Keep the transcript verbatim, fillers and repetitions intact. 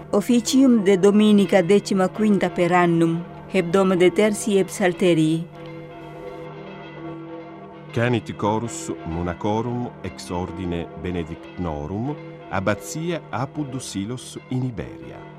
Officium de Dominica decima quinta per annum, hebdom de tertii e psalterii. Canit chorus monacorum ex ordine benedictnorum, abbazia Apud Silos in Iberia.